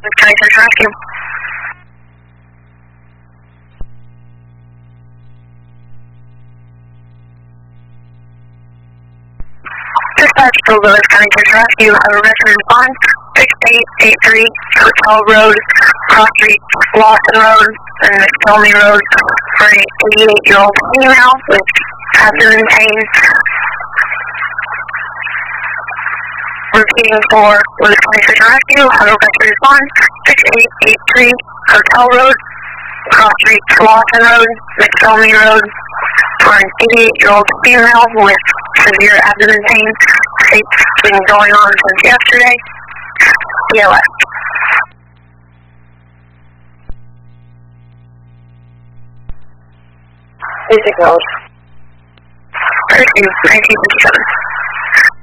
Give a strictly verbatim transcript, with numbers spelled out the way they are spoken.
County Search and Rescue. Dispatch to Lewis County Search and Rescue. Have a resident on six eight eight three Hotel Road, Cross Street, Lawson Road, and McDelmy Road for an eighty-eight-year-old female with abdomen pain. Repeating for Lewis County Search and Rescue. Have a resident on six eight eight three Hotel Road, Cross Street, Lawson Road, McDelmy Road for an eighty-eight-year-old female with severe abdomen pain. It's been going on since yesterday. B L S. Music mode. Curfew, nineteen fifty-seven.